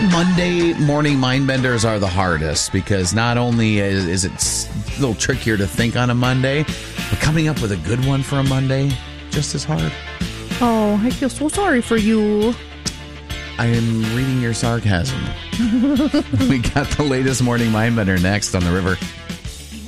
Monday morning mind benders are the hardest because not only is it a little trickier to think on a Monday, but coming up with a good one for a Monday, just as hard. Oh, I feel so sorry for you. I am reading your sarcasm. We got the latest morning mind bender next on the River.